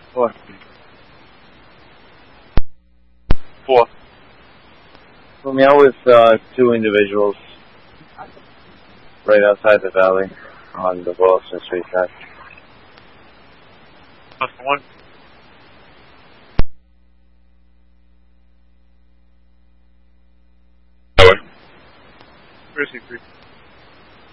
Four. Four. Put me out with two individuals right outside the valley on the Boylston Street track. Plus one. Grizzly 3.